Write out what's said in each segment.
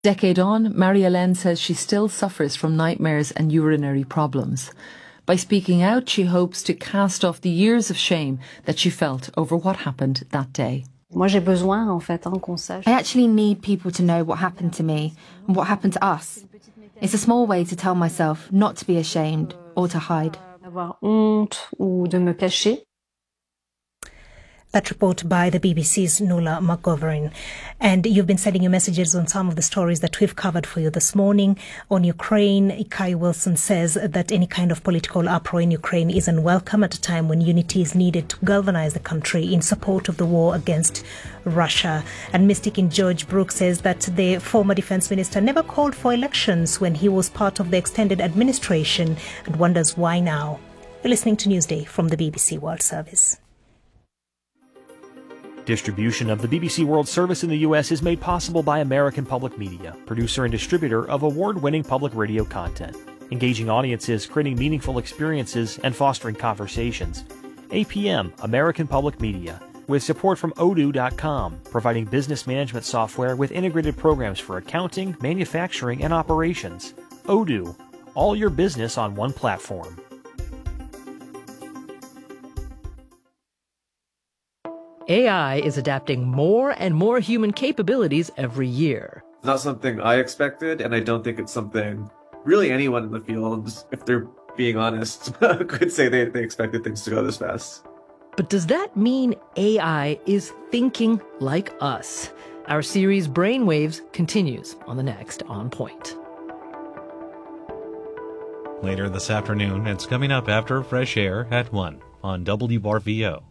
Decade on, Marie-Hélène says she still suffers from nightmares and urinary problems. By speaking out, she hopes to cast off the years of shame that she felt over what happened that day. I actually need people to know what happened to me and what happened to us. It's a small way to tell myself not to be ashamed or to hide. That report by the BBC's Nuala McGovern. And you've been sending your messages on some of the stories that we've covered for you this morning. On Ukraine, Kai Wilson says that any kind of political uproar in Ukraine is unwelcome at a time when unity is needed to galvanize the country in support of the war against Russia. And Mystic in George Brooks says that the former defense minister never called for elections when he was part of the extended administration and wonders why now. You're listening to Newsday from the BBC World Service. Distribution of the BBC World Service in the U.S. is made possible by American Public Media, producer and distributor of award-winning public radio content, engaging audiences, creating meaningful experiences, and fostering conversations. APM, American Public Media, with support from Odoo.com, providing business management software with integrated programs for accounting, manufacturing, and operations. Odoo, all your business on one platform. AI is adapting more and more human capabilities every year. Not something I expected, and I don't think it's something really anyone in the field, if they're being honest, could say they expected things to go this fast. But does that mean AI is thinking like us? Our series Brainwaves continues on the next On Point. Later this afternoon, it's coming up after Fresh Air at 1 on WRVO.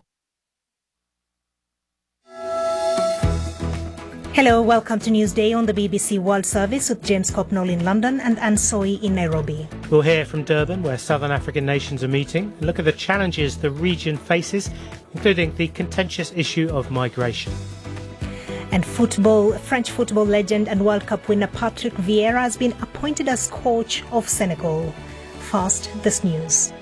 Hello, welcome to Newsday on the BBC World Service with James Copnall in London and Anne Soy in Nairobi. We'll hear from Durban, where Southern African nations are meeting, and look at the challenges the region faces, including the contentious issue of migration. And football, French football legend and World Cup winner Patrick Vieira has been appointed as coach of Senegal. First, this news.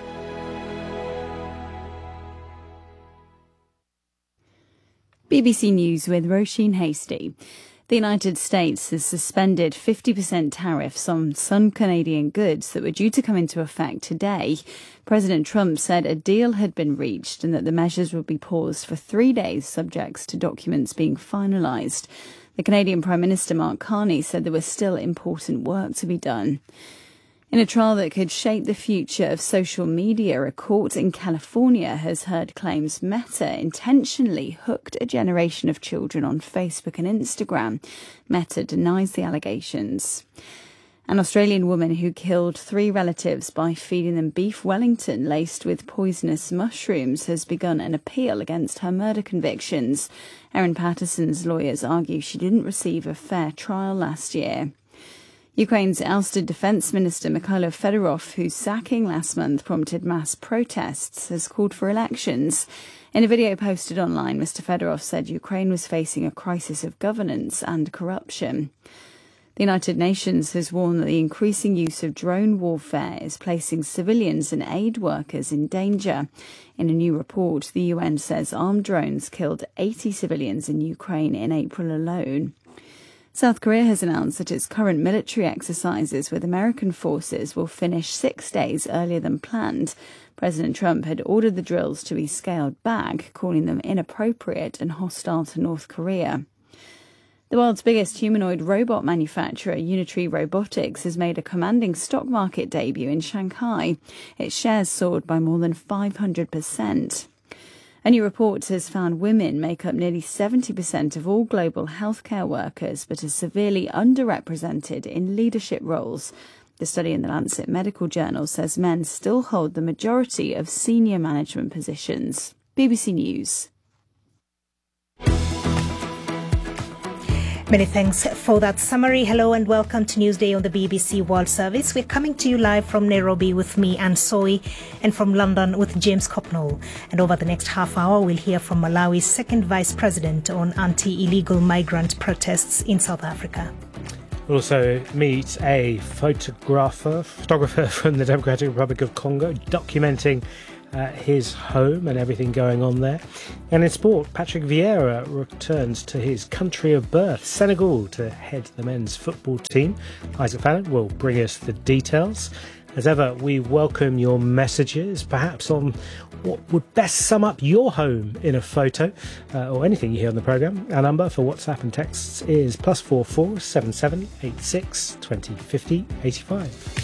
BBC News with Roisin Hastie. The United States has suspended 50% tariffs on some Canadian goods that were due to come into effect today. President Trump said a deal had been reached and that the measures would be paused for 3 days, subject to documents being finalised. The Canadian Prime Minister Mark Carney said there was still important work to be done. In a trial that could shape the future of social media, a court in California has heard claims Meta intentionally hooked a generation of children on Facebook and Instagram. Meta denies the allegations. An Australian woman who killed 3 relatives by feeding them beef Wellington laced with poisonous mushrooms has begun an appeal against her murder convictions. Erin Patterson's lawyers argue she didn't receive a fair trial last year. Ukraine's ousted Defence Minister Mikhailo Fedorov, whose sacking last month prompted mass protests, has called for elections. In a video posted online, Mr. Fedorov said Ukraine was facing a crisis of governance and corruption. The United Nations has warned that the increasing use of drone warfare is placing civilians and aid workers in danger. In a new report, the UN says armed drones killed 80 civilians in Ukraine in April alone. South Korea has announced that its current military exercises with American forces will finish 6 days earlier than planned. President Trump had ordered the drills to be scaled back, calling them inappropriate and hostile to North Korea. The world's biggest humanoid robot manufacturer, Unitary Robotics, has made a commanding stock market debut in Shanghai. Its shares soared by more than 500%. A new report has found women make up nearly 70% of all global healthcare workers, but are severely underrepresented in leadership roles. The study in the Lancet Medical Journal says men still hold the majority of senior management positions. BBC News. Many thanks for that summary. Hello and welcome to Newsday on the BBC World Service. We're coming to you live from Nairobi with me, Anne Soy, and from London with James Copnall. And over the next half hour, we'll hear from Malawi's second vice president on anti-illegal migrant protests in South Africa. We'll also meet a photographer from the Democratic Republic of Congo documenting his home and everything going on there. And in sport, Patrick Vieira returns to his country of birth, Senegal, to head the men's football team. Isaac Fallon will bring us the details. As ever, we welcome your messages, perhaps on what would best sum up your home in a photo, or anything you hear on the programme. Our number for WhatsApp and texts is +44 77 86 20 50 85.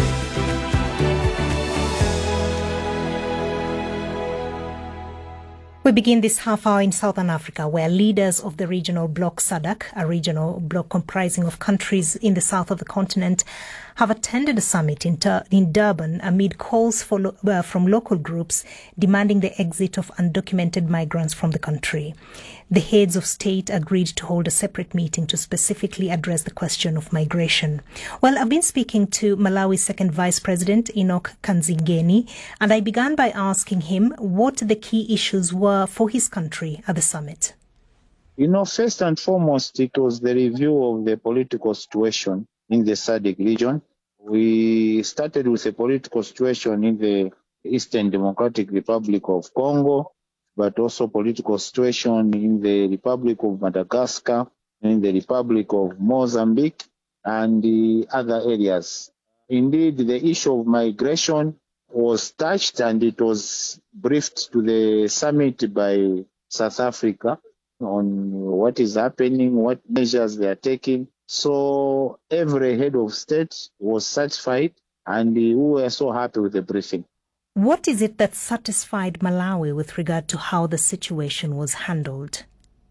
We begin this half hour in Southern Africa, where leaders of the regional bloc SADC, a regional bloc comprising of countries in the south of the continent, have attended a summit in Durban amid calls from local groups demanding the exit of undocumented migrants from the country. The heads of state agreed to hold a separate meeting to specifically address the question of migration. Well, I've been speaking to Malawi's second Vice President, Enoch Kanzingeni, and I began by asking him what the key issues were for his country at the summit. First and foremost, it was the review of the political situation in the SADC region. We started with the political situation in the Eastern Democratic Republic of Congo, but also political situation in the Republic of Madagascar, in the Republic of Mozambique, and the other areas. Indeed, the issue of migration was touched and it was briefed to the summit by South Africa on what is happening, what measures they are taking. So every head of state was satisfied and we were so happy with the briefing. What is it that satisfied Malawi with regard to how the situation was handled?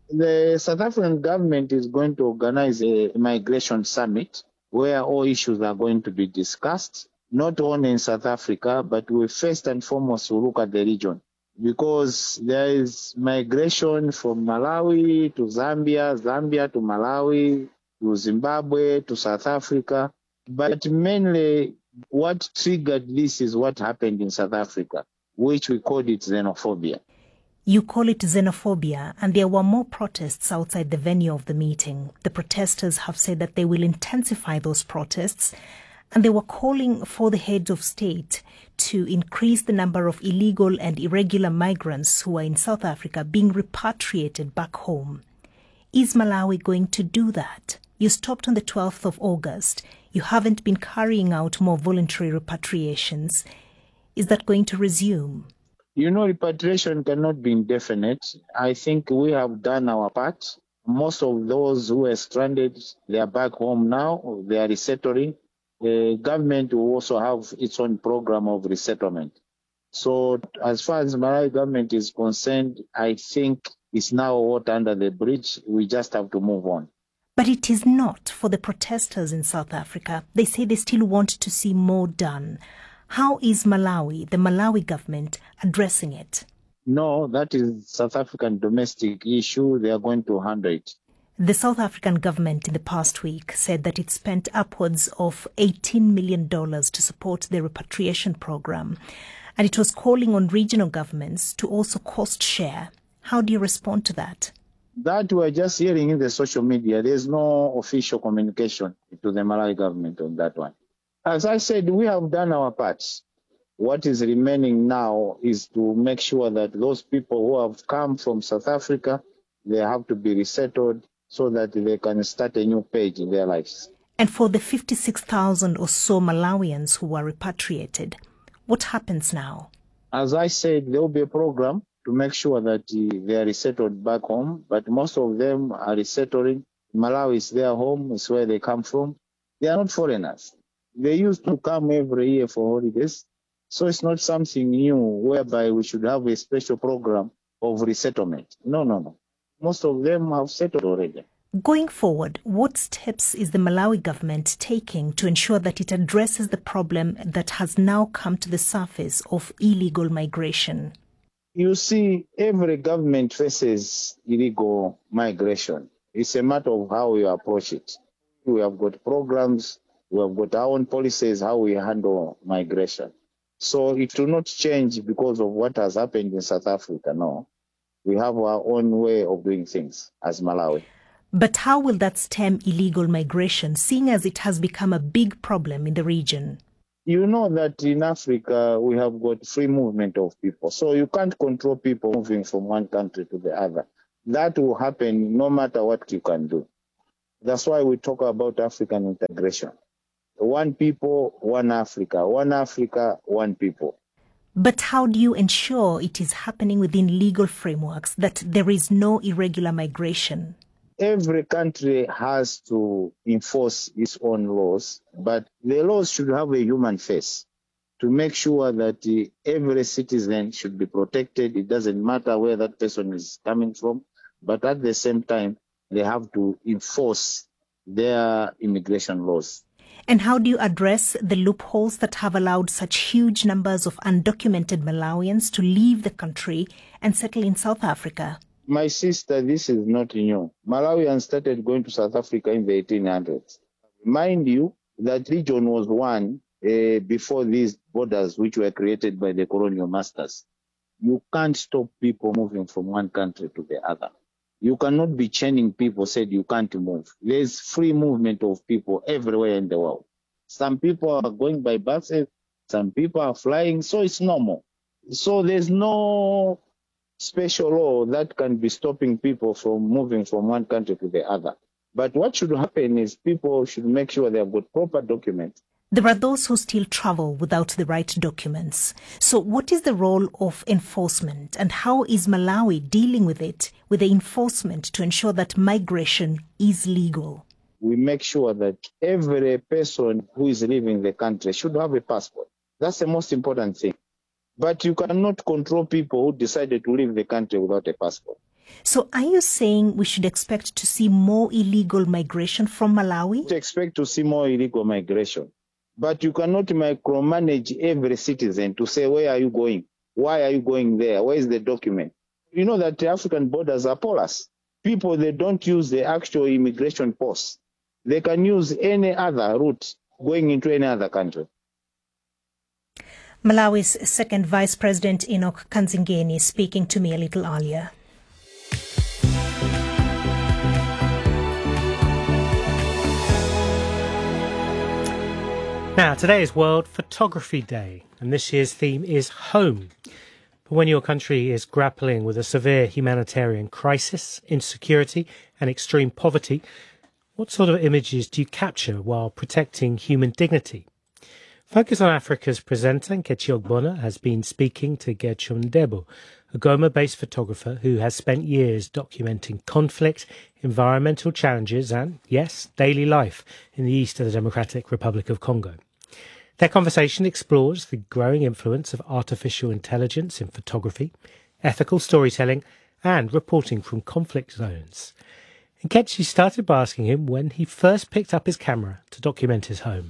The South African government is going to organize a migration summit where all issues are going to be discussed, not only in South Africa, but we first and foremost will look at the region. Because there is migration from Malawi to Zambia, Zambia to Malawi, to Zimbabwe, to South Africa. But mainly what triggered this is what happened in South Africa, which we called it xenophobia. You call it xenophobia, and there were more protests outside the venue of the meeting. The protesters have said that they will intensify those protests, and they were calling for the heads of state to increase the number of illegal and irregular migrants who are in South Africa being repatriated back home. Is Malawi going to do that? You stopped on the 12th of August. You haven't been carrying out more voluntary repatriations. Is that going to resume? Repatriation cannot be indefinite. I think we have done our part. Most of those who are stranded, they are back home now. They are resettling. The government will also have its own program of resettlement. So as far as Malawi government is concerned, I think it's now water under the bridge. We just have to move on. But it is not for the protesters in South Africa. They say they still want to see more done. How is Malawi, the Malawi government, addressing it? No, that is South African domestic issue. They are going to handle it. The South African government in the past week said that it spent upwards of $18 million to support the repatriation program, and it was calling on regional governments to also cost share. How do you respond to that? That we're just hearing in the social media. There's no official communication to the Malawi government on that one. As I said, we have done our parts. What is remaining now is to make sure that those people who have come from South Africa, they have to be resettled so that they can start a new page in their lives. And for the 56,000 or so Malawians who were repatriated, what happens now? As I said, there will be a program to make sure that they are resettled back home, but most of them are resettling. Malawi is their home, it's where they come from. They are not foreigners. They used to come every year for holidays, so it's not something new whereby we should have a special program of resettlement. No. Most of them have settled already. Going forward, what steps is the Malawi government taking to ensure that it addresses the problem that has now come to the surface of illegal migration? You see, every government faces illegal migration. It's a matter of how we approach it. We have got programs, we have got our own policies, how we handle migration. So it will not change because of what has happened in South Africa, no. We have our own way of doing things as Malawi. But how will that stem illegal migration, seeing as it has become a big problem in the region? You know that in Africa, we have got free movement of people. So you can't control people moving from one country to the other. That will happen no matter what you can do. That's why we talk about African integration. One people, one Africa. One Africa, one people. But how do you ensure it is happening within legal frameworks, that there is no irregular migration? Every country has to enforce its own laws, but the laws should have a human face to make sure that every citizen should be protected. It doesn't matter where that person is coming from, but at the same time, they have to enforce their immigration laws. And how do you address the loopholes that have allowed such huge numbers of undocumented Malawians to leave the country and settle in South Africa? My sister, this is not new. Malawians started going to South Africa in the 1800s. Mind you, that region was one before these borders, which were created by the colonial masters. You can't stop people moving from one country to the other. You cannot be chaining people, said you can't move. There's free movement of people everywhere in the world. Some people are going by buses, some people are flying, so it's normal. So there's no special law that can be stopping people from moving from one country to the other. But what should happen is people should make sure they have got proper documents. There are those who still travel without the right documents. So what is the role of enforcement, and how is Malawi dealing with it, with the enforcement to ensure that migration is legal? We make sure that every person who is leaving the country should have a passport. That's the most important thing. But you cannot control people who decided to leave the country without a passport. So are you saying we should expect to see more illegal migration from Malawi? We expect to see more illegal migration. But you cannot micromanage every citizen to say, where are you going? Why are you going there? Where is the document? You know that the African borders are porous. People, they don't use the actual immigration posts. They can use any other route going into any other country. Malawi's second Vice President Enoch Kanzingeni speaking to me a little earlier. Now, today is World Photography Day, and this year's theme is home. But when your country is grappling with a severe humanitarian crisis, insecurity and extreme poverty, what sort of images do you capture while protecting human dignity? Focus on Africa's presenter, Nkechi Ogbonna, has been speaking to Gertrude Ndebo, a Goma-based photographer who has spent years documenting conflict, environmental challenges and, yes, daily life in the east of the Democratic Republic of Congo. Their conversation explores the growing influence of artificial intelligence in photography, ethical storytelling, and reporting from conflict zones. Nkechi started by asking him when he first picked up his camera to document his home.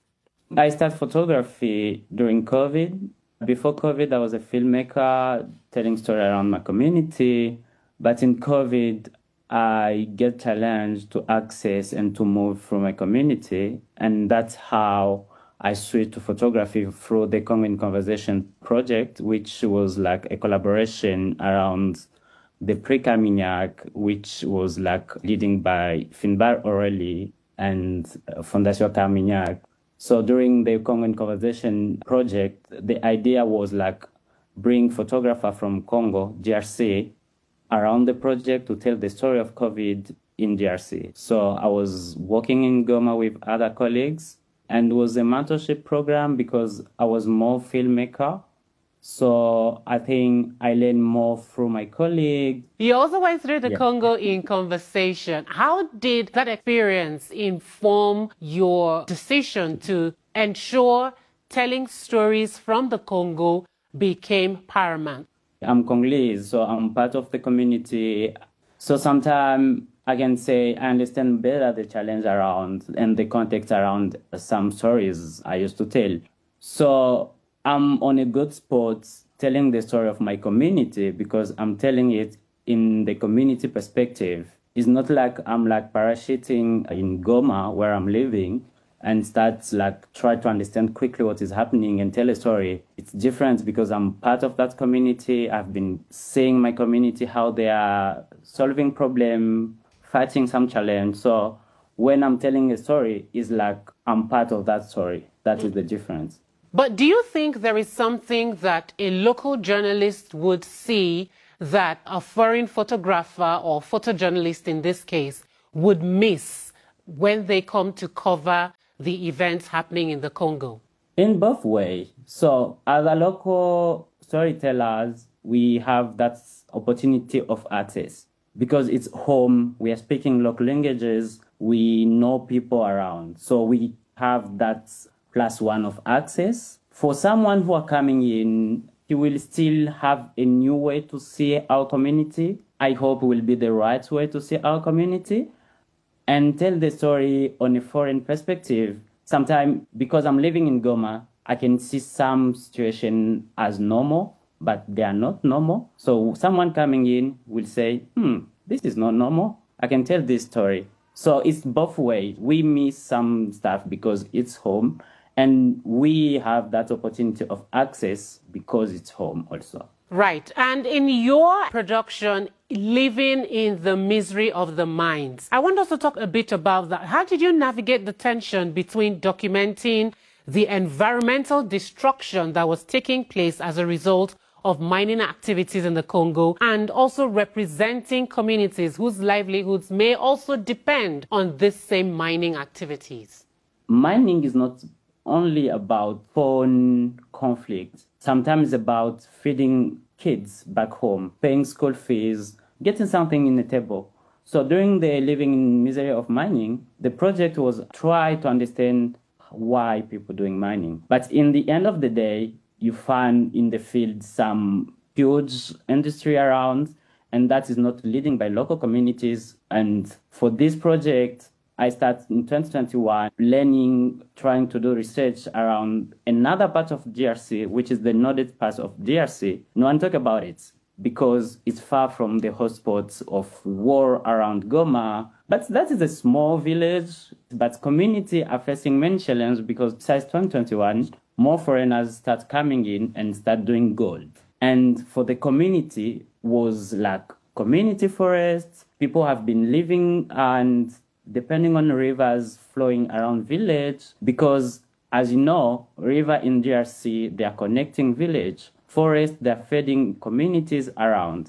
I started photography during COVID. Before COVID, I was a filmmaker telling stories around my community. But in COVID, I get challenged to access and to move from my community. And that's how I switched to photography through the Congo in Conversation project, which was like a collaboration around the Prix Carmignac, which was like leading by Finbar Aurélie and Fondation Carmignac. So during the Congo in Conversation project, the idea was like bring photographer from Congo, DRC, around the project to tell the story of COVID in DRC. So I was working in Goma with other colleagues, and it was a mentorship program because I was more filmmaker. So I think I learned more through my colleagues. You also went through the Congo in Conversation. How did that experience inform your decision to ensure telling stories from the Congo became paramount? I'm Congolese, so I'm part of the community. So sometimes I can say I understand better the challenge around and the context around some stories I used to tell. So I'm on a good spot telling the story of my community because I'm telling it in the community perspective. It's not like I'm like parachuting in Goma where I'm living and start like try to understand quickly what is happening and tell a story. It's different because I'm part of that community. I've been seeing my community, how they are solving problem, fighting some challenge. So when I'm telling a story, it's like I'm part of that story. That is the difference. But do you think there is something that a local journalist would see that a foreign photographer or photojournalist in this case would miss when they come to cover the events happening in the Congo? In both ways. So as a local storytellers, we have that opportunity of access because it's home. We are speaking local languages. We know people around. So we have that +1 of access. For someone who are coming in, he will still have a new way to see our community. I hope it will be the right way to see our community and tell the story on a foreign perspective. Sometimes, because I'm living in Goma, I can see some situation as normal, but they are not normal. So someone coming in will say, this is not normal. I can tell this story. So it's both ways. We miss some stuff because it's home, and we have that opportunity of access because it's home also. Right. And in your production, Living in the Misery of the Mines, I want us to talk a bit about that. How did you navigate the tension between documenting the environmental destruction that was taking place as a result of mining activities in the Congo and also representing communities whose livelihoods may also depend on this same mining activities? Mining is not only about foreign conflict. Sometimes about feeding kids back home, paying school fees, getting something in the table. So during the Living in Misery of Mining, the project was try to understand why people doing mining. But in the end of the day, you find in the field some huge industry around, and that is not leading by local communities. And for this project, I started in 2021 learning, trying to do research around another part of DRC, which is the northern part of DRC. No one talk about it because it's far from the hotspots of war around Goma. But that is a small village, but community are facing many challenges because since 2021, more foreigners start coming in and start doing gold. And for the community was like community forests. People have been living and depending on rivers flowing around village, because as you know, river in DRC, they are connecting village. Forest, they're feeding communities around.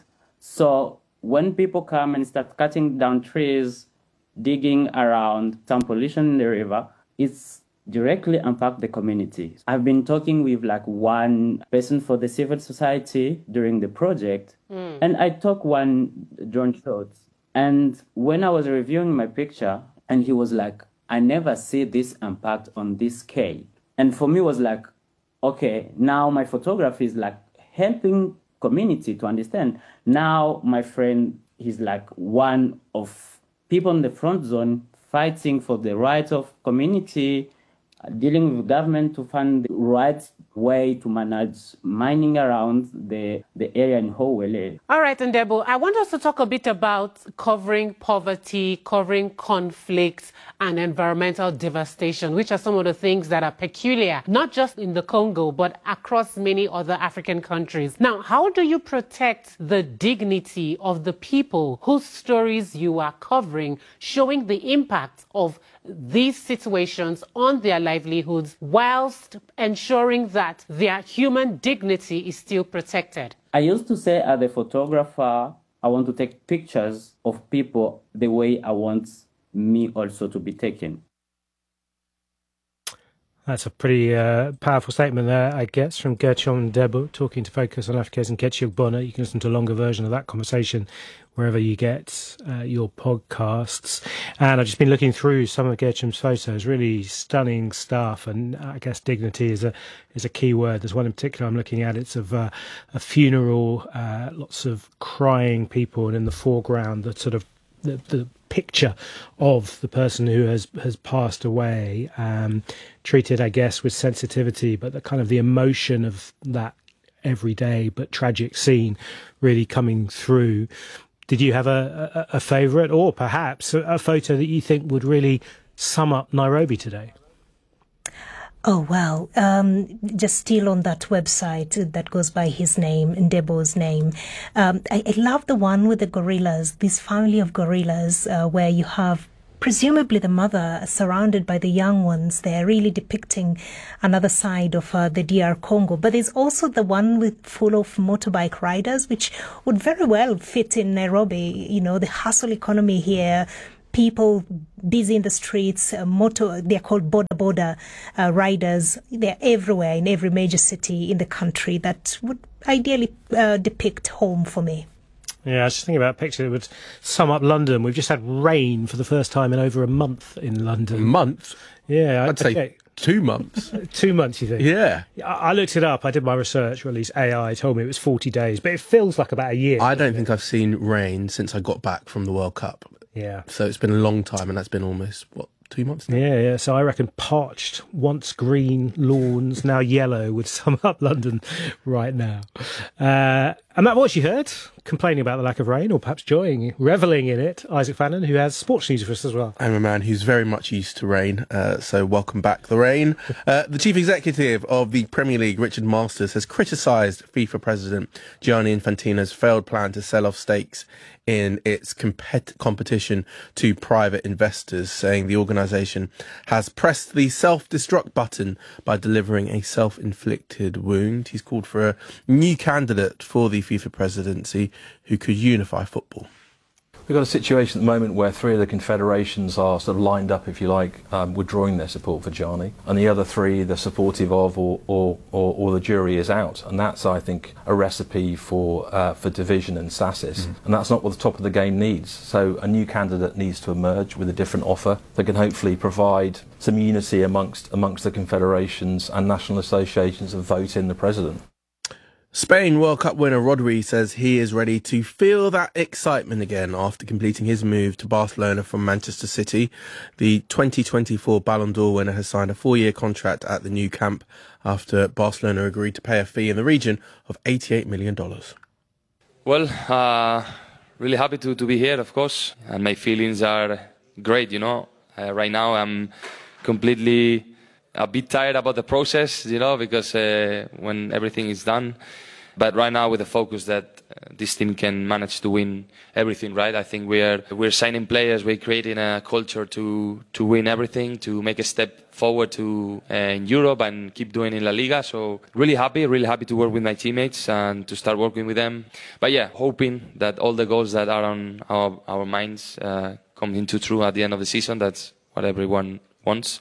So when people come and start cutting down trees, digging around, some pollution in the river, it's directly impact the community. I've been talking with like one person for the civil society during the project, and I took one drone shot. And when I was reviewing my picture, and he was like, I never see this impact on this scale. And for me, it was like, okay, now my photography is like helping community to understand. Now my friend, he's like one of people in the front zone fighting for the rights of community, dealing with government to find the right way to manage mining around the area in Howele. All right, Ndebo, I want us to talk a bit about covering poverty, covering conflicts and environmental devastation, which are some of the things that are peculiar, not just in the Congo, but across many other African countries. Now, how do you protect the dignity of the people whose stories you are covering, showing the impact of these situations on their livelihoods whilst ensuring that their human dignity is still protected? I used to say as a photographer, I want to take pictures of people the way I want me also to be taken. That's a pretty powerful statement there, I guess, from Gertrude Ndebo, talking to Focus on Africa's and Ketchiuk Bona. You can listen to a longer version of that conversation wherever you get your podcasts. And I've just been looking through some of Gertrude's photos, really stunning stuff. And I guess dignity is a key word. There's one in particular I'm looking at. It's of a funeral, lots of crying people, and in the foreground, the sort of the picture of the person who has passed away, treated, I guess, with sensitivity, but the kind of the emotion of that everyday but tragic scene really coming through. Did you have a favourite, or perhaps a photo that you think would really sum up Nairobi today? Oh, well, just still on that website that goes by his name, Ndebo's name. I love the one with the gorillas, this family of gorillas, where you have presumably the mother surrounded by the young ones there, really depicting another side of the DR Congo. But there's also the one full of motorbike riders, which would very well fit in Nairobi, the hustle economy here. People busy in the streets, they're called border riders. They're everywhere in every major city in the country. That would ideally depict home for me. Yeah, I was just thinking about a picture that would sum up London. We've just had rain for the first time in over a month in London. A month? Yeah. I'd say 2 months. 2 months, you think? Yeah. I looked it up. I did my research, or at least AI told me it was 40 days, but it feels like about a year. I don't think I've seen rain since I got back from the World Cup. Yeah. So it's been a long time, and that's been almost, 2 months now? Yeah. So I reckon parched, once green lawns, now yellow, would sum up London right now. And that was, you heard, complaining about the lack of rain, or perhaps revelling in it, Isaac Fannin, who has sports news for us as well. I'm a man who's very much used to rain, so welcome back, the rain. The chief executive of the Premier League, Richard Masters, has criticised FIFA president Gianni Infantino's failed plan to sell off stakes in its competition to private investors, saying the organisation has pressed the self-destruct button by delivering a self-inflicted wound. He's called for a new candidate for the FIFA presidency who could unify football. We've got a situation at the moment where 3 of the confederations are sort of lined up, if you like, withdrawing their support for Gianni, and the other 3 they're supportive of, or the jury is out, and that's, I think, a recipe for division and stasis, and that's not what the top of the game needs. So a new candidate needs to emerge with a different offer that can hopefully provide some unity amongst the confederations and national associations and vote in the president. Spain World Cup winner Rodri says he is ready to feel that excitement again after completing his move to Barcelona from Manchester City. The 2024 Ballon d'Or winner has signed a 4-year contract at the new camp after Barcelona agreed to pay a fee in the region of $88 million. Well, really happy to be here, of course, and my feelings are great, Right now I'm completely a bit tired about the process, because when everything is done. But right now, with the focus that this team can manage to win everything, right? I think we're signing players, we're creating a culture to win everything, to make a step forward in Europe and keep doing in La Liga. So really happy to work with my teammates and to start working with them. But yeah, hoping that all the goals that are on our minds come into true at the end of the season. That's what everyone wants.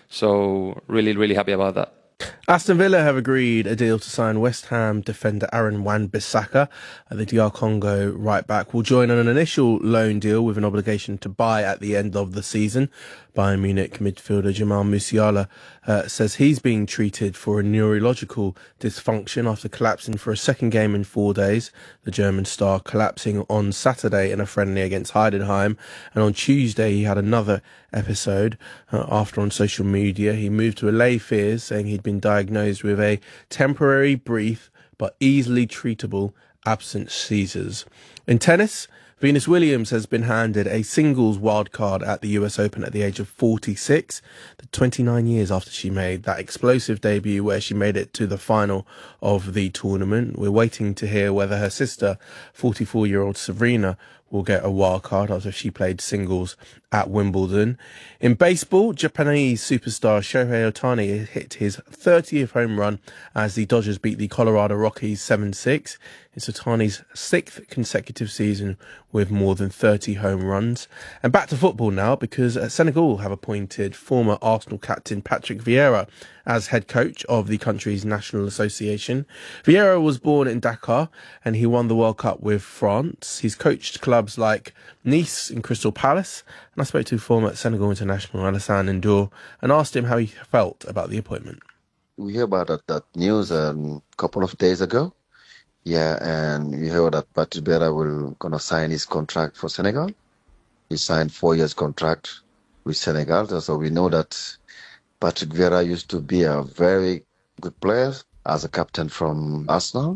So really happy about that. Aston Villa have agreed a deal to sign West Ham defender Aaron Wan-Bissaka. The DR Congo right back will join on an initial loan deal with an obligation to buy at the end of the season. Bayern Munich midfielder Jamal Musiala says he's being treated for a neurological dysfunction after collapsing for a second game in 4 days. The German star collapsing on Saturday in a friendly against Heidenheim, and on Tuesday he had another episode after on social media he moved to allay fears, saying he'd been diagnosed with a temporary, brief but easily treatable absence seizures. In tennis, Venus Williams has been handed a singles wildcard at the US Open at the age of 46, 29 years after she made that explosive debut where she made it to the final of the tournament. We're waiting to hear whether her sister, 44-year-old Serena, will get a wildcard after she played singles at Wimbledon. In baseball, Japanese superstar Shohei Ohtani hit his 30th home run as the Dodgers beat the Colorado Rockies 7-6. It's Ohtani's 6th consecutive season with more than 30 home runs. And back to football now, because Senegal have appointed former Arsenal captain Patrick Vieira as head coach of the country's national association. Vieira was born in Dakar and he won the World Cup with France. He's coached clubs like Nice and Crystal Palace. And I spoke to former Senegal international Alassane Ndour and asked him how he felt about the appointment. We heard about that news a couple of days ago. Yeah, and we heard that Patrick Vieira will gonna sign his contract for Senegal. He signed 4 years contract with Senegal, so we know that Patrick Vieira used to be a very good player as a captain from Arsenal,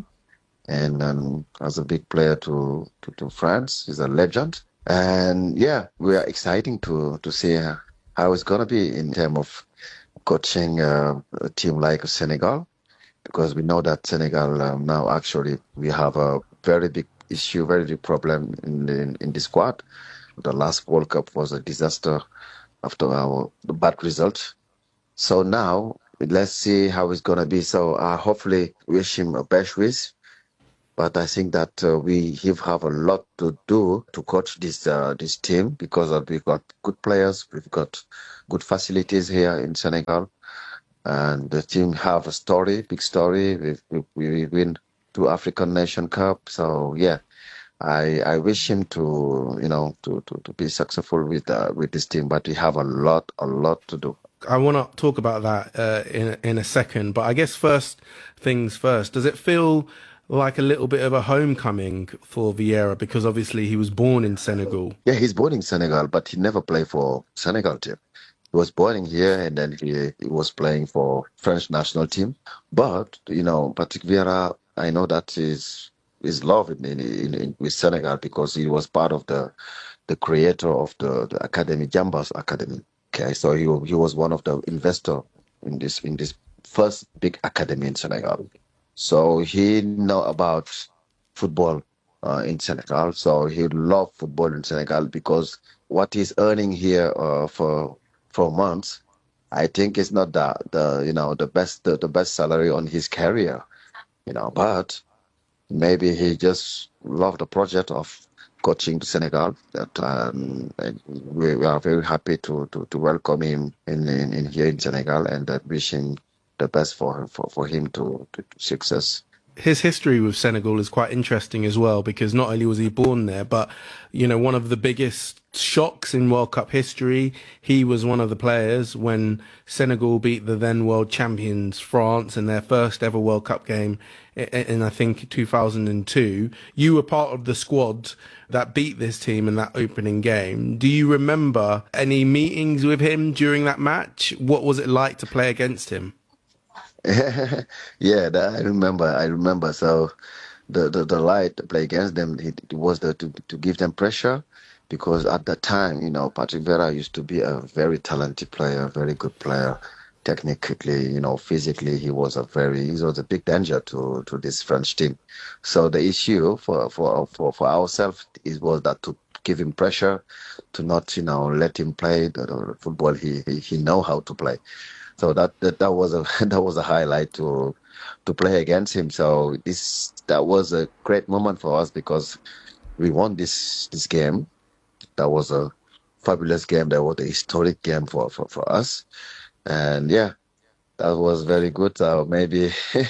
and as a big player to France. He's a legend, and yeah, we are exciting to see how it's gonna be in terms of coaching a team like Senegal. Because we know that Senegal now actually we have a very big issue, very big problem in the squad. The last World Cup was a disaster after the bad result. So now, let's see how it's going to be. So hopefully wish him a best wish. But I think that we have a lot to do to coach this team because we've got good players, we've got good facilities here in Senegal, and the team have a story, big story. We win 2 African Nation Cup. So yeah, I wish him to be successful with this team. But we have a lot to do. I want to talk about that in a second, but I guess first things first. Does it feel like a little bit of a homecoming for Vieira, because obviously he was born in Senegal? Yeah, he's born in Senegal, but he never played for Senegal team. He was born in here, and then he was playing for French national team. But Patrick Vieira, I know that is loved with Senegal because he was part of the creator of the academy, Jambas Academy. Okay, so he was one of the investor in this first big academy in Senegal. So he know about football in Senegal. So he love football in Senegal because what he's earning here for months, I think is not the best salary on his career. But maybe he just loved the project of coaching to Senegal. And we are very happy to welcome him in here in Senegal, and wish him the best for him to success. His history with Senegal is quite interesting as well, because not only was he born there, but one of the biggest shocks in World Cup history, he was one of the players when Senegal beat the then world champions France in their first ever World Cup game in I think 2002. You were part of the squad that beat this team in that opening game. Do you remember any meetings with him during that match? What was it like to play against him? Yeah, I remember. So the light to play against them, it was to give them pressure, because at that time, Patrick Vieira used to be a very talented player, very good player. Technically, physically, he was a big danger to this French team. So the issue for ourselves was that to give him pressure, to not let him play the football he know how to play. So that was a highlight to play against him. So that was a great moment for us because we won this game. That was a fabulous game. That was a historic game for us, and yeah, that was very good. Maybe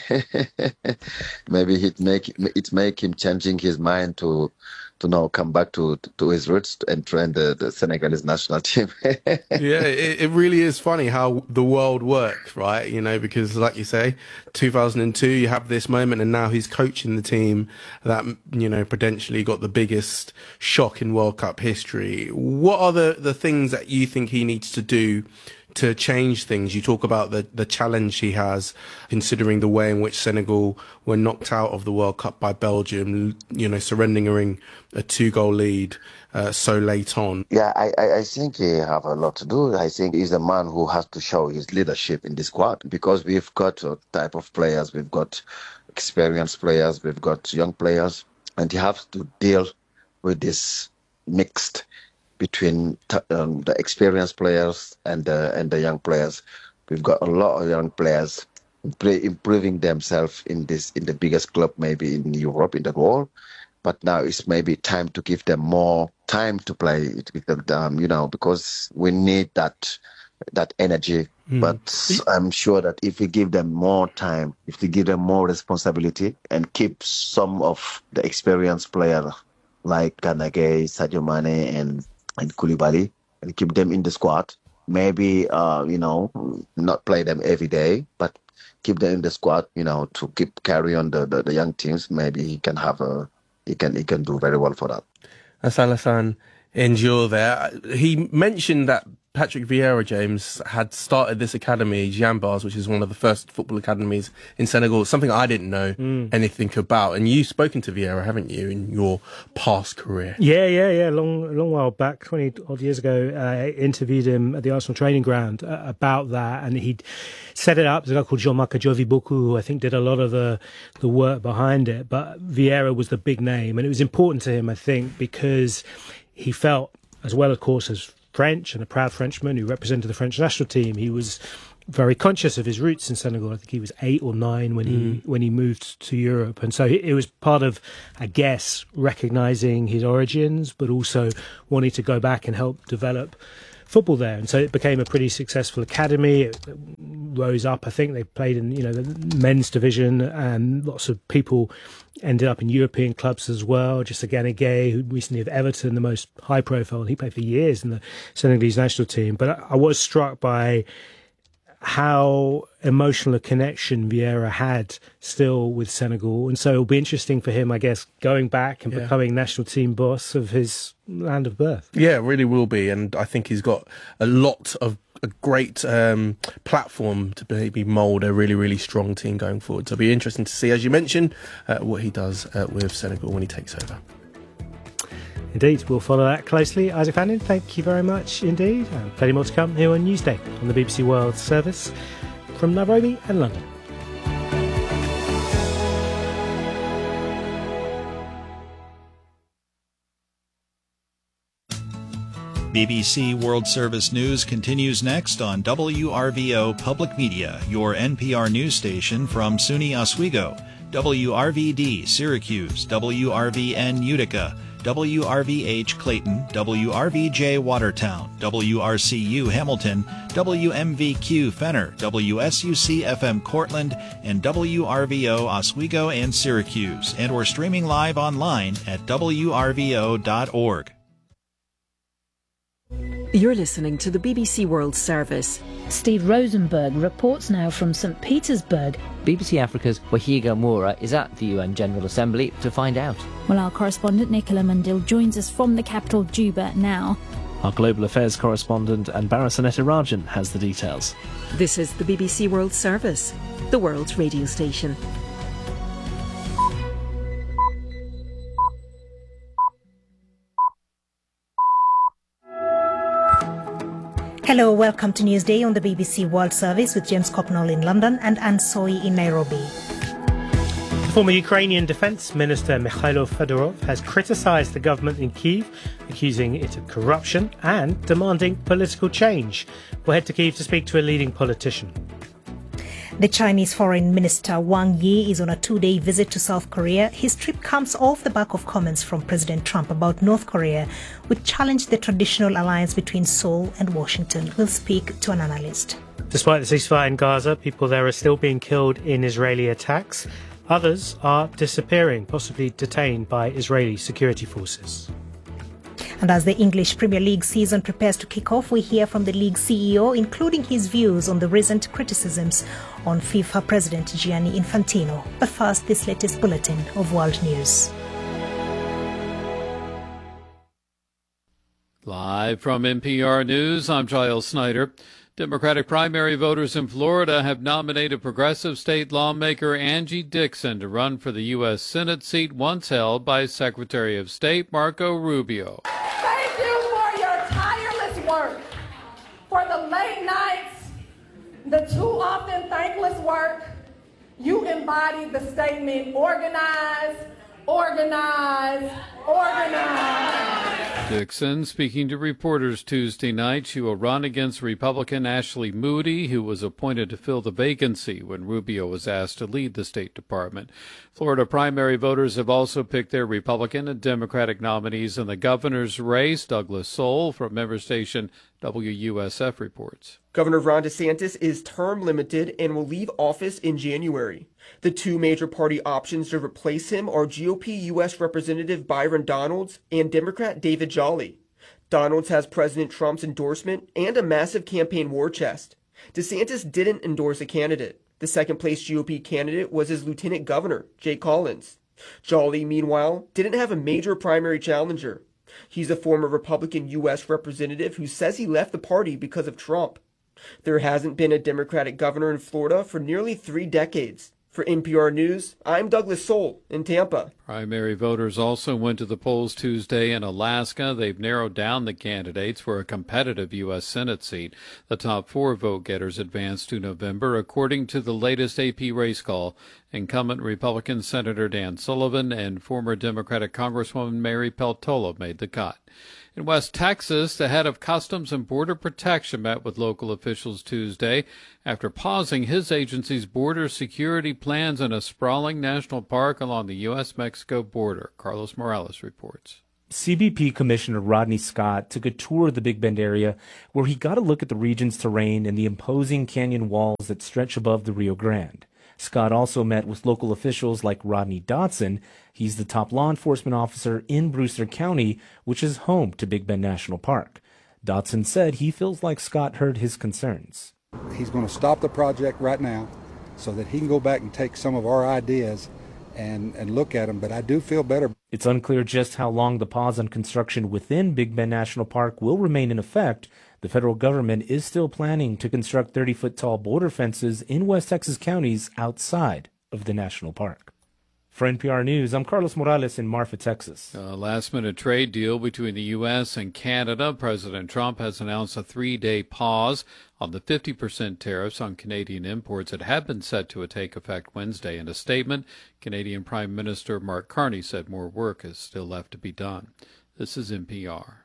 it make him changing his mind to now come back to his roots and train the Senegalese national team. Yeah, it really is funny how the world works, right? Because like you say, 2002, you have this moment, and now he's coaching the team that, potentially got the biggest shock in World Cup history. What are the things that you think he needs to do to change things? You talk about the challenge he has, considering the way in which Senegal were knocked out of the World Cup by Belgium, surrendering a 2-goal lead so late on. Yeah, I think he have a lot to do. I think he's a man who has to show his leadership in this squad, because we've got a type of players, we've got experienced players, we've got young players, and he has to deal with this mixed between the experienced players and the young players. We've got a lot of young players improving themselves in the biggest club maybe in Europe, in the world. But now it's maybe time to give them more time to play, because we need that energy. But I'm sure that if we give them more time, if we give them more responsibility, and keep some of the experienced players like Gana Gueye, Sadio Mane, and Koulibaly, and keep them in the squad. Maybe, not play them every day, but keep them in the squad, to carry on the young teams. Maybe he can do very well for that. That's Alassane N'Dior there. He mentioned that Patrick Vieira, James, had started this academy, Jambas, which is one of the first football academies in Senegal, something I didn't know anything about. And you've spoken to Vieira, haven't you, in your past career? Yeah. Long while back, 20 odd years ago, I interviewed him at the Arsenal training ground about that. And he'd set it up. There's a guy called Jean-Marc Adjovi-Boku, who I think did a lot of the work behind it. But Vieira was the big name. And it was important to him, I think, because he felt as well, of course, as French and a proud Frenchman who represented the French national team, he was very conscious of his roots in Senegal. I think he was 8 or 9 when he moved to Europe, and so it was part of, I guess, recognising his origins, but also wanting to go back and help develop football there. And so it became a pretty successful academy. It rose up. I think they played in the men's division, and lots of people ended up in European clubs as well. Just Gana Gueye, who recently of Everton, the most high profile, and he played for years in the Senegalese national team. But I was struck by how emotional a connection Vieira had still with Senegal. And so it'll be interesting for him, I guess, going back and becoming national team boss of his land of birth. Yeah, it really will be. And I think he's got a great platform to maybe mould a really, really strong team going forward. So it'll be interesting to see, as you mentioned, what he does with Senegal when he takes over. Indeed, we'll follow that closely. Isaac Fannin, thank you very much indeed. And plenty more to come here on Newsday on the BBC World Service from Nairobi and London. BBC World Service News continues next on WRVO Public Media, your NPR news station from SUNY Oswego, WRVD Syracuse, WRVN Utica, WRVH Clayton, WRVJ Watertown, WRCU Hamilton, WMVQ Fenner, WSUC FM Cortland, and WRVO Oswego and Syracuse. And we're streaming live online at WRVO.org. You're listening to the BBC World Service. Steve Rosenberg reports now from St. Petersburg. BBC Africa's Wahiga Moura is at the UN General Assembly to find out. Well, our correspondent Nicola Mundil joins us from the capital, Juba, now. Our global affairs correspondent Anbara Sanetarajan has the details. This is the BBC World Service, the world's radio station. Hello, welcome to Newsday on the BBC World Service with James Copnall in London and Anne Soy in Nairobi. The former Ukrainian Defence Minister Mikhailo Fedorov has criticised the government in Kyiv, accusing it of corruption and demanding political change. We'll head to Kyiv to speak to a leading politician. The Chinese Foreign Minister Wang Yi is on a 2-day visit to South Korea. His trip comes off the back of comments from President Trump about North Korea, which challenged the traditional alliance between Seoul and Washington. We'll speak to an analyst. Despite the ceasefire in Gaza, people there are still being killed in Israeli attacks. Others are disappearing, possibly detained by Israeli security forces. And as the English Premier League season prepares to kick off, we hear from the league CEO, including his views on the recent criticisms on FIFA President Gianni Infantino. But first, this latest bulletin of world news. Live from NPR News, I'm Giles Snyder. Democratic primary voters in Florida have nominated progressive state lawmaker Angie Dixon to run for the U.S. Senate seat once held by Secretary of State Marco Rubio. Thank you for your tireless work, for the late nights, the too often thankless work. You embody the statement, organize, organize, organize. Dixon speaking to reporters Tuesday night. She will run against Republican Ashley Moody, who was appointed to fill the vacancy when Rubio was asked to lead the State Department. Florida primary voters have also picked their Republican and Democratic nominees in the governor's race. Douglas Soul from member station WUSF reports. Governor Ron DeSantis is term limited and will leave office in January. The two major party options to replace him are GOP U.S. Representative Byron Donalds and Democrat David Jolly. Donalds has President Trump's endorsement and a massive campaign war chest. DeSantis didn't endorse a candidate. The second-place GOP candidate was his lieutenant governor, Jay Collins. Jolly, meanwhile, didn't have a major primary challenger. He's a former Republican U.S. representative who says he left the party because of Trump. There hasn't been a Democratic governor in Florida for nearly 3 decades. For NPR News, I'm Douglas Soul in Tampa. Primary voters also went to the polls Tuesday in Alaska. They've narrowed down the candidates for a competitive U.S. Senate seat. The top 4 vote-getters advanced to November, according to the latest AP race call. Incumbent Republican Senator Dan Sullivan and former Democratic Congresswoman Mary Peltola made the cut. In West Texas, the head of Customs and Border Protection met with local officials Tuesday after pausing his agency's border security plans in a sprawling national park along the U.S.-Mexico border. Carlos Morales reports. CBP Commissioner Rodney Scott took a tour of the Big Bend area where he got a look at the region's terrain and the imposing canyon walls that stretch above the Rio Grande. Scott also met with local officials like Rodney Dodson. He's the top law enforcement officer in Brewster County, which is home to Big Bend National Park. Dodson said he feels like Scott heard his concerns. He's going to stop the project right now so that he can go back and take some of our ideas and look at them, but I do feel better. It's unclear just how long the pause on construction within Big Bend National Park will remain in effect. The federal government is still planning to construct 30-foot-tall border fences in West Texas counties outside of the national park. For NPR News, I'm Carlos Morales in Marfa, Texas. A last-minute trade deal between the U.S. and Canada. President Trump has announced a 3-day pause on the 50% tariffs on Canadian imports that had been set to take effect Wednesday. In a statement, Canadian Prime Minister Mark Carney said more work is still left to be done. This is NPR.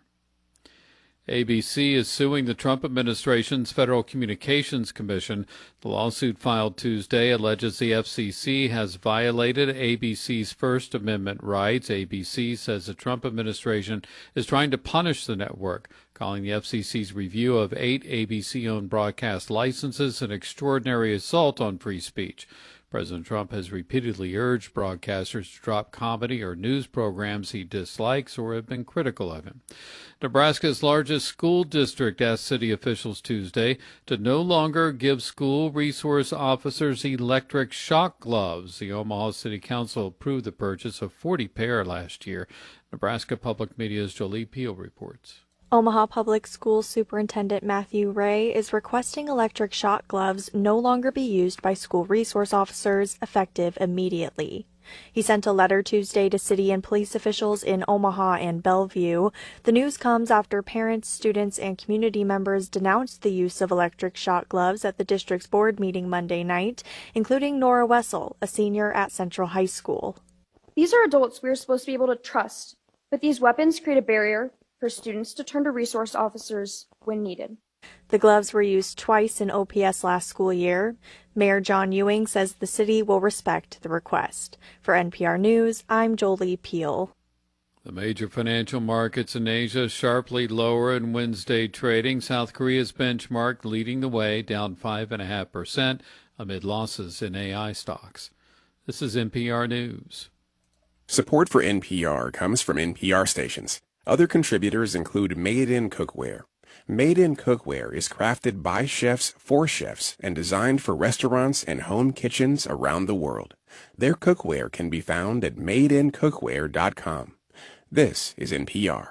ABC is suing the Trump administration's Federal Communications Commission. The lawsuit filed Tuesday alleges the FCC has violated ABC's First Amendment rights. ABC says the Trump administration is trying to punish the network, calling the FCC's review of 8 ABC-owned broadcast licenses an extraordinary assault on free speech. President Trump has repeatedly urged broadcasters to drop comedy or news programs he dislikes or have been critical of him. Nebraska's largest school district asked city officials Tuesday to no longer give school resource officers electric shock gloves. The Omaha City Council approved the purchase of 40 pair last year. Nebraska Public Media's Jolie Peel reports. Omaha Public Schools Superintendent Matthew Ray is requesting electric shock gloves no longer be used by school resource officers effective immediately. He sent a letter Tuesday to city and police officials in Omaha and Bellevue. The news comes after parents, students, and community members denounced the use of electric shock gloves at the district's board meeting Monday night, including Nora Wessel, a senior at Central High School. These are adults we are supposed to be able to trust, but these weapons create a barrier for students to turn to resource officers when needed. The gloves were used twice in OPS last school year. Mayor John Ewing says the city will respect the request. For NPR News, I'm Jolie Peel. The major financial markets in Asia sharply lower in Wednesday trading. South Korea's benchmark leading the way, down 5.5% amid losses in AI stocks. This is NPR News. Support for NPR comes from NPR stations. Other contributors include Made in Cookware. Made in Cookware is crafted by chefs for chefs and designed for restaurants and home kitchens around the world. Their cookware can be found at madeincookware.com. This is NPR.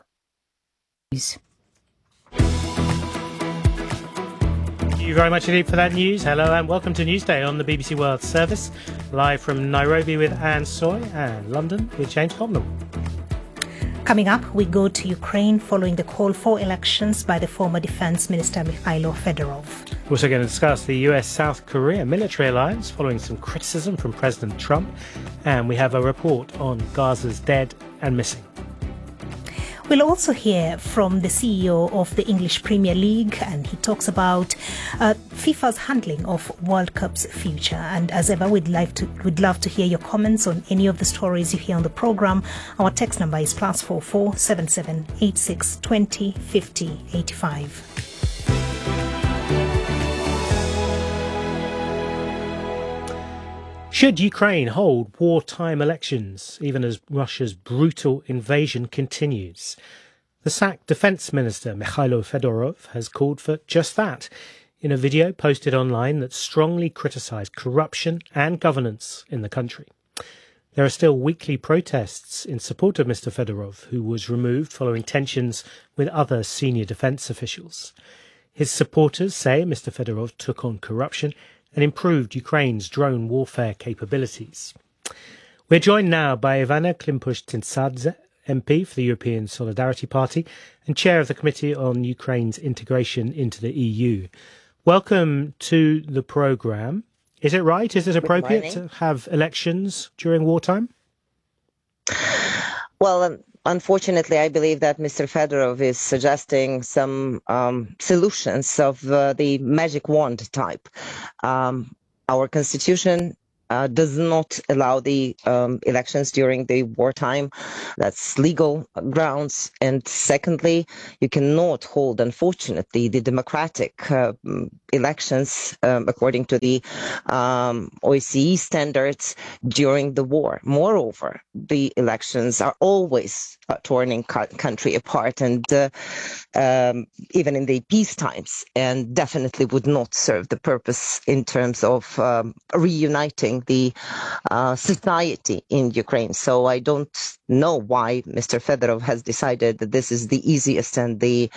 Thank you very much indeed for that news. Hello and welcome to Newsday on the BBC World Service. Live from Nairobi with Anne Soy and London with James Cobnell. Coming up, we go to Ukraine following the call for elections by the former Defense Minister Mikhailo Fedorov. We're also going to discuss the US-South Korea military alliance following some criticism from President Trump. And we have a report on Gaza's dead and missing. We'll also hear from the CEO of the English Premier League, and he talks about FIFA's handling of World Cup's future. And as ever, we'd love to hear your comments on any of the stories you hear on the program. Our text number is +44 77 86 20 50 85. Should Ukraine hold wartime elections, even as Russia's brutal invasion continues? The sacked Defence Minister Mikhailo Fedorov has called for just that in a video posted online that strongly criticised corruption and governance in the country. There are still weekly protests in support of Mr Fedorov, who was removed following tensions with other senior defence officials. His supporters say Mr Fedorov took on corruption and improved Ukraine's drone warfare capabilities. We're joined now by Ivana Klimpush-Tintsadze, MP for the European Solidarity Party and chair of the Committee on Ukraine's integration into the EU. Welcome to the programme. Is it right? Is it appropriate to have elections during wartime? Well, unfortunately, I believe that Mr. Fedorov is suggesting some solutions of the magic wand type. Our constitution does not allow the elections during the wartime. That's legal grounds. And secondly, you cannot hold, unfortunately, the democratic elections according to the OSCE standards during the war. Moreover, the elections are always torn country apart, and even in the peace times, and definitely would not serve the purpose in terms of reuniting the society in Ukraine. So I don't know why Mr. Fedorov has decided that this is the easiest and the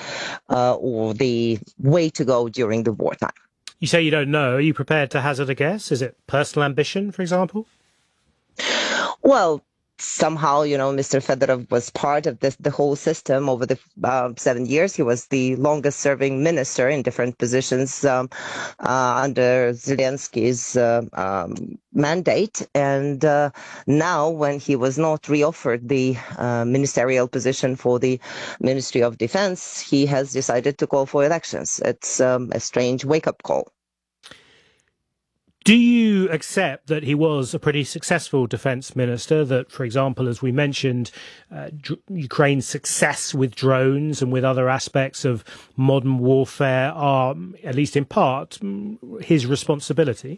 way to go during the wartime. You say you don't know. Are you prepared to hazard a guess? Is it personal ambition, for example? Well, somehow, Mr. Fedorov was part of the whole system over the 7 years. He was the longest serving minister in different positions under Zelensky's mandate. And now, when he was not reoffered the ministerial position for the Ministry of Defense, he has decided to call for elections. It's a strange wake-up call. Do you accept that he was a pretty successful defence minister, that, for example, as we mentioned, Ukraine's success with drones and with other aspects of modern warfare are, at least in part, his responsibility?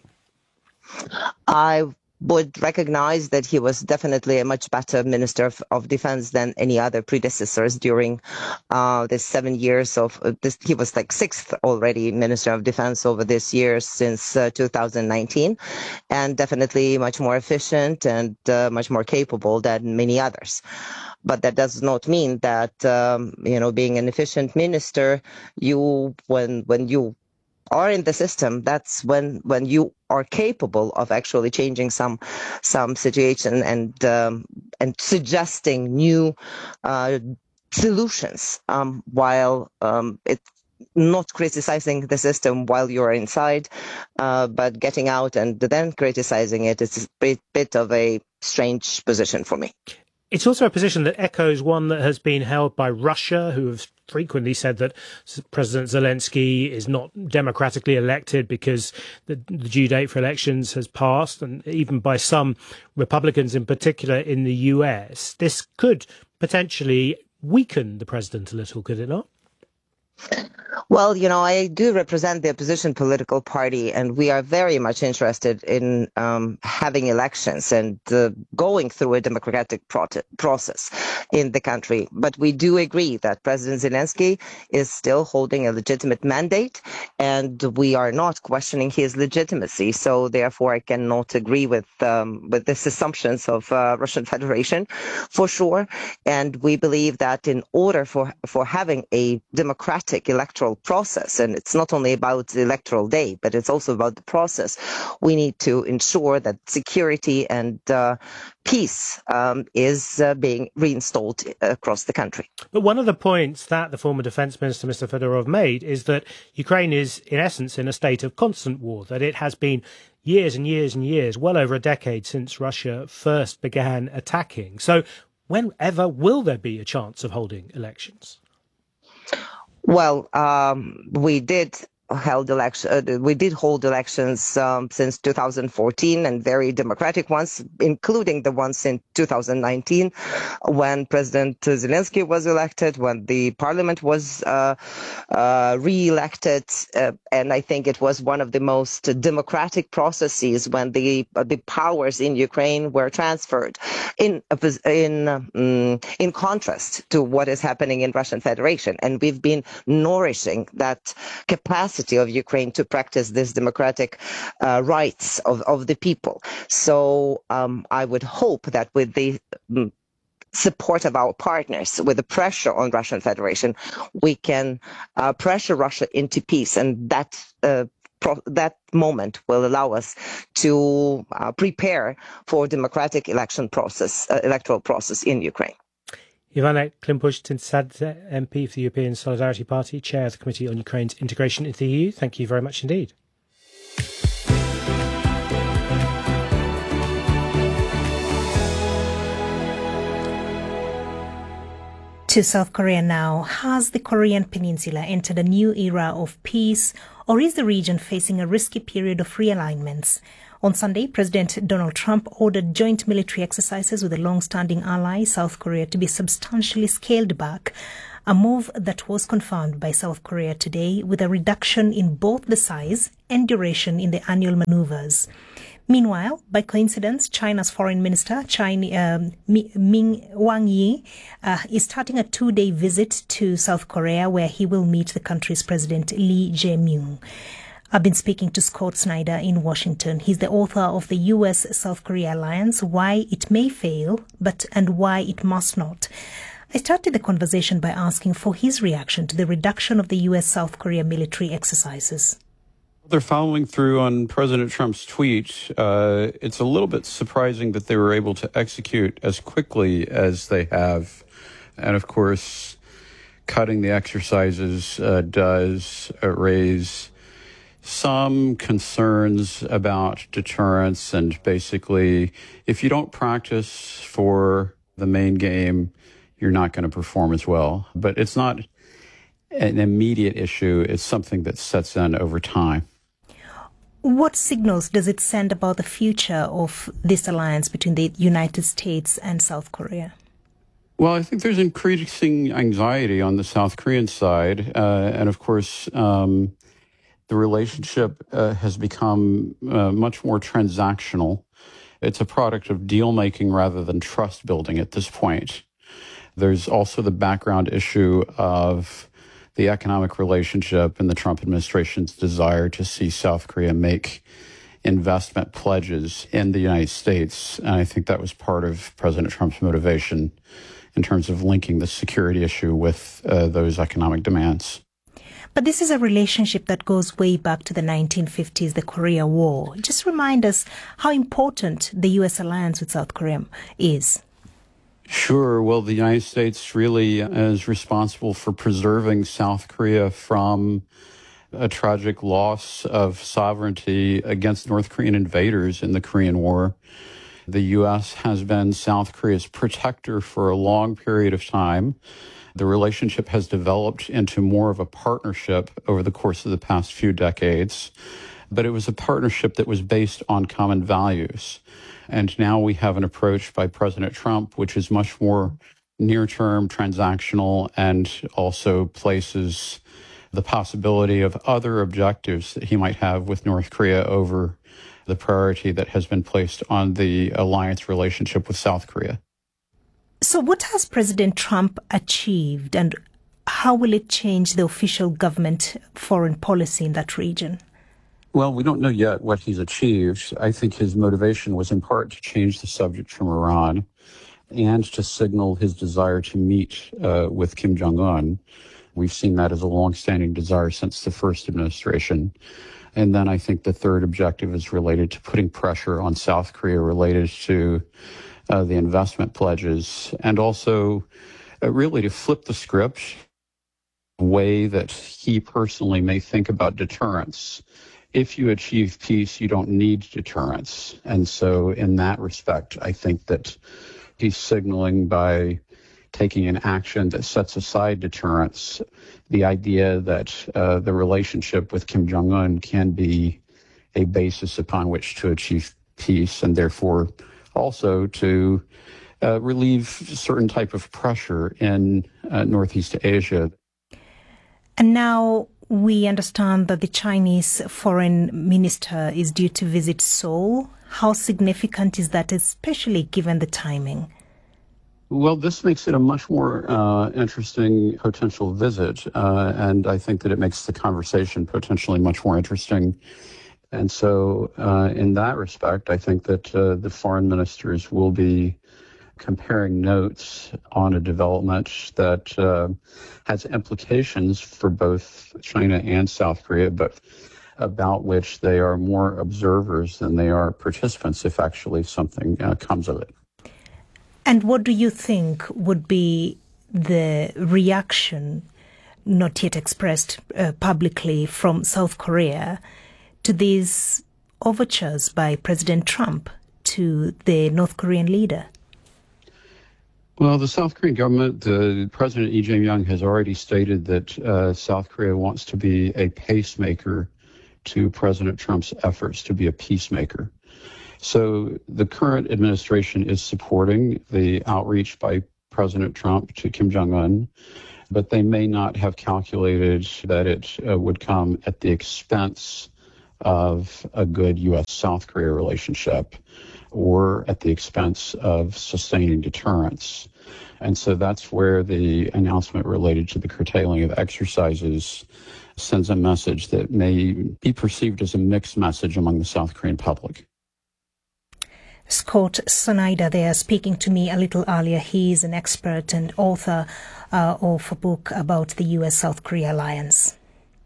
I would recognize that he was definitely a much better Minister of Defense than any other predecessors during the 7 years of this. He was like sixth already Minister of Defense over this year since 2019, and definitely much more efficient and much more capable than many others. But that does not mean that, being an efficient minister, when you are in the system, that's when you are capable of actually changing some situation and suggesting new solutions, while it's not criticizing the system while you're inside, but getting out and then criticizing it is a bit of a strange position for me. It's also a position that echoes one that has been held by Russia, who have frequently said that President Zelensky is not democratically elected because the due date for elections has passed, and even by some Republicans in particular in the US. This could potentially weaken the president a little, could it not? Well, I do represent the opposition political party, and we are very much interested in having elections and going through a democratic process in the country. But we do agree that President Zelensky is still holding a legitimate mandate, and we are not questioning his legitimacy. So therefore, I cannot agree with these assumptions of Russian Federation for sure. And we believe that in order for having a democratic electoral process, and it's not only about the electoral day, but it's also about the process, we need to ensure that security and peace is being reinstalled across the country. But one of the points that the former defence minister, Mr. Fedorov, made is that Ukraine is, in essence, in a state of constant war, that it has been years and years and years, well over a decade since Russia first began attacking. So whenever will there be a chance of holding elections? Well, we did hold elections since 2014, and very democratic ones, including the ones in 2019, when President Zelensky was elected, when the parliament was re-elected, and I think it was one of the most democratic processes when the powers in Ukraine were transferred. In contrast to what is happening in Russian Federation, and we've been nourishing that capacity of Ukraine to practice this democratic rights of the people. So I would hope that with the support of our partners, with the pressure on Russian Federation, we can pressure Russia into peace, and that moment will allow us to prepare for democratic electoral process in Ukraine. Ivana Klimpouch-Tynsadze, MP for the European Solidarity Party, Chair of the Committee on Ukraine's Integration into the EU. Thank you very much indeed. To South Korea now. Has the Korean Peninsula entered a new era of peace, or is the region facing a risky period of realignments? On Sunday, President Donald Trump ordered joint military exercises with a long-standing ally, South Korea, to be substantially scaled back, a move that was confirmed by South Korea today with a reduction in both the size and duration in the annual maneuvers. Meanwhile, by coincidence, China's foreign minister, Wang Yi, is starting a 2-day visit to South Korea where he will meet the country's president, Lee Jae-myung. I've been speaking to Scott Snyder in Washington. He's the author of the U.S.-South Korea Alliance, Why It May Fail, and Why It Must Not. I started the conversation by asking for his reaction to the reduction of the U.S.-South Korea military exercises. They're following through on President Trump's tweet. It's a little bit surprising that they were able to execute as quickly as they have. And of course, cutting the exercises does raise some concerns about deterrence. And basically, if you don't practice for the main game, you're not going to perform as well. But it's not an immediate issue. It's something that sets in over time. What signals does it send about the future of this alliance between the United States and South Korea? Well, I think there's increasing anxiety on the South Korean side. And of course, the relationship has become much more transactional. It's a product of deal-making rather than trust building at this point. There's also the background issue of the economic relationship and the Trump administration's desire to see South Korea make investment pledges in the United States. And I think that was part of President Trump's motivation in terms of linking the security issue with those economic demands. But this is a relationship that goes way back to the 1950s, the Korea War. Just remind us how important the U.S. alliance with South Korea is. Sure. Well, the United States really is responsible for preserving South Korea from a tragic loss of sovereignty against North Korean invaders in the Korean War. The U.S. has been South Korea's protector for a long period of time. The relationship has developed into more of a partnership over the course of the past few decades, but it was a partnership that was based on common values. And now we have an approach by President Trump, which is much more near-term, transactional, and also places the possibility of other objectives that he might have with North Korea over the priority that has been placed on the alliance relationship with South Korea. So what has President Trump achieved, and how will it change the official government foreign policy in that region? Well, we don't know yet what he's achieved. I think his motivation was in part to change the subject from Iran and to signal his desire to meet with Kim Jong-un. We've seen that as a longstanding desire since the first administration. And then I think the third objective is related to putting pressure on South Korea related to the investment pledges, and also really to flip the script, a way that he personally may think about deterrence. If you achieve peace, you don't need deterrence. And so in that respect, I think that he's signaling by taking an action that sets aside deterrence, the idea that the relationship with Kim Jong-un can be a basis upon which to achieve peace, and therefore also to relieve certain type of pressure in Northeast Asia. And now we understand that the Chinese foreign minister is due to visit Seoul. How significant is that, especially given the timing? Well, this makes it a much more interesting potential visit, and I think that it makes the conversation potentially much more interesting. And so in that respect, I think that the foreign ministers will be comparing notes on a development that has implications for both China and South Korea, but about which they are more observers than they are participants if actually something comes of it. And what do you think would be the reaction, not yet expressed publicly, from South Korea to these overtures by President Trump to the North Korean leader? Well, the South Korean government, President Lee Jae-myung has already stated that South Korea wants to be a pacemaker to President Trump's efforts to be a peacemaker. So the current administration is supporting the outreach by President Trump to Kim Jong-un, but they may not have calculated that it would come at the expense of a good U.S.-South Korea relationship or at the expense of sustaining deterrence. And so that's where the announcement related to the curtailing of exercises sends a message that may be perceived as a mixed message among the South Korean public. Scott Snyder there speaking to me a little earlier. He's an expert and author of a book about the US-South Korea alliance.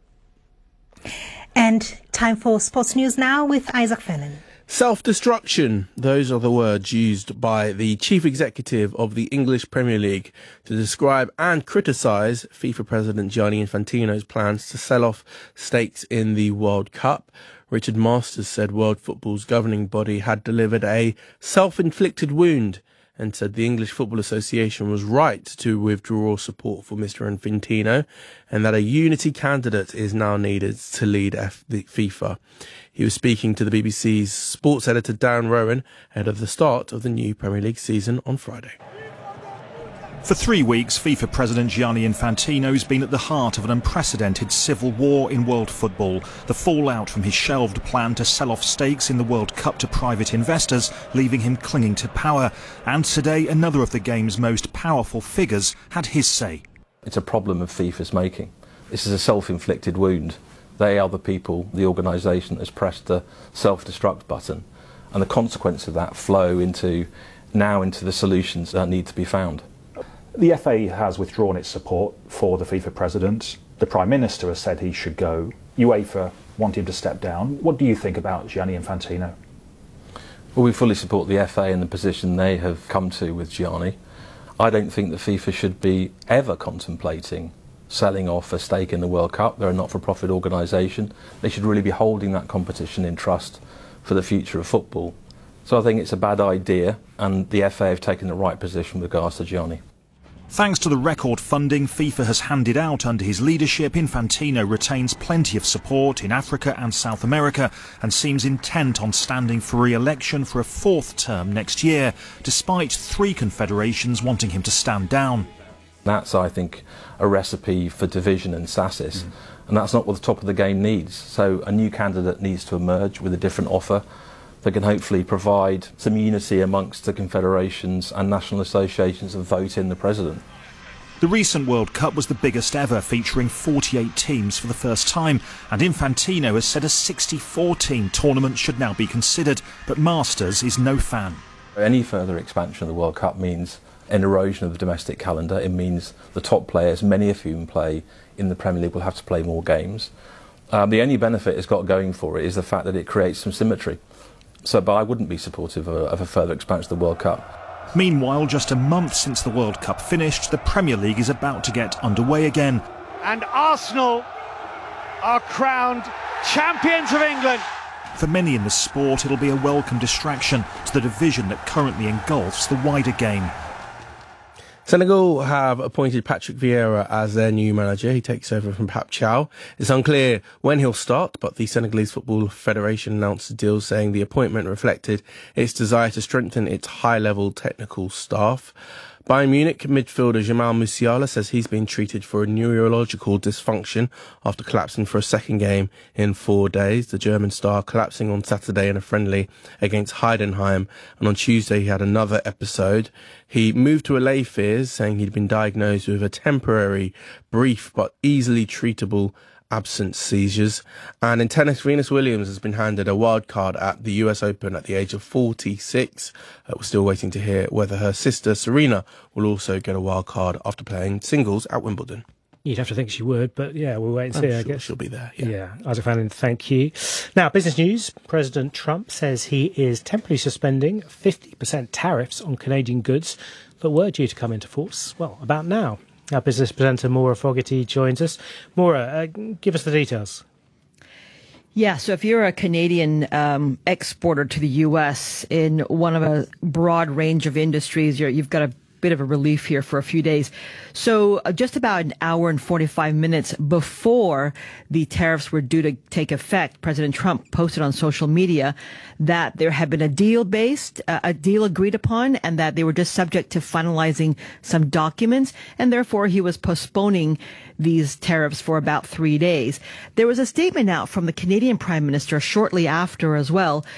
And time for sports news now with Isaac Fennan. Self-destruction. Those are the words used by the chief executive of the English Premier League to describe and criticise FIFA President Gianni Infantino's plans to sell off stakes in the World Cup. Richard Masters said World Football's governing body had delivered a self-inflicted wound and said the English Football Association was right to withdraw support for Mr. Infantino and that a unity candidate is now needed to lead FIFA. He was speaking to the BBC's sports editor Darren Rowan ahead of the start of the new Premier League season on Friday. For 3 weeks, FIFA President Gianni Infantino has been at the heart of an unprecedented civil war in world football. The fallout from his shelved plan to sell off stakes in the World Cup to private investors, leaving him clinging to power. And today, another of the game's most powerful figures had his say. It's a problem of FIFA's making. This is a self-inflicted wound. They are the people, the organisation that has pressed the self-destruct button. And the consequence of that flow into the solutions that need to be found. The FA has withdrawn its support for the FIFA president. The Prime Minister has said he should go. UEFA want him to step down. What do you think about Gianni Infantino? Well, we fully support the FA and the position they have come to with Gianni. I don't think that FIFA should be ever contemplating selling off a stake in the World Cup. They're a not-for-profit organisation. They should really be holding that competition in trust for the future of football. So I think it's a bad idea, and the FA have taken the right position with regards to Gianni. Thanks to the record funding FIFA has handed out under his leadership, Infantino retains plenty of support in Africa and South America and seems intent on standing for re-election for a 4th term next year, despite 3 confederations wanting him to stand down. That's, I think, a recipe for division and stasis, and that's not what the top of the game needs. So a new candidate needs to emerge with a different offer that can hopefully provide some unity amongst the confederations and national associations and vote in the president. The recent World Cup was the biggest ever, featuring 48 teams for the first time, and Infantino has said a 64-team tournament should now be considered, but Masters is no fan. Any further expansion of the World Cup means an erosion of the domestic calendar. It means the top players, many of whom play in the Premier League, will have to play more games. The only benefit it's got going for it is the fact that it creates some symmetry. But I wouldn't be supportive of a further expansion of the World Cup. Meanwhile, just a month since the World Cup finished, the Premier League is about to get underway again. And Arsenal are crowned champions of England. For many in the sport, it'll be a welcome distraction to the division that currently engulfs the wider game. Senegal have appointed Patrick Vieira as their new manager. He takes over from Pap Chow. It's unclear when he'll start, but the Senegalese Football Federation announced a deal saying the appointment reflected its desire to strengthen its high-level technical staff. Bayern Munich midfielder Jamal Musiala says he's been treated for a neurological dysfunction after collapsing for a second game in 4 days. The German star collapsing on Saturday in a friendly against Heidenheim, and on Tuesday he had another episode. He moved to allay fears, saying he'd been diagnosed with a temporary, brief but easily treatable absence seizures. And in tennis, Venus Williams has been handed a wild card at the US Open at the age of 46. We're still waiting to hear whether her sister Serena will also get a wild card after playing singles at Wimbledon. You'd have to think she would, but yeah, we'll wait and see, I guess. She'll be there. Yeah, Isaac Fannin, thank you. Now, business news. President Trump says he is temporarily suspending 50% tariffs on Canadian goods that were due to come into force, well, about now. Our business presenter Maura Fogarty joins us. Maura, give us the details. Yeah, so if you're a Canadian exporter to the U.S. in one of a broad range of industries, you've got a bit of a relief here for a few days. So just about an hour and 45 minutes before the tariffs were due to take effect, President Trump posted on social media that there had been a deal agreed upon, and that they were just subject to finalizing some documents, and therefore he was postponing these tariffs for about 3 days. There was a statement out from the Canadian Prime Minister shortly after as well,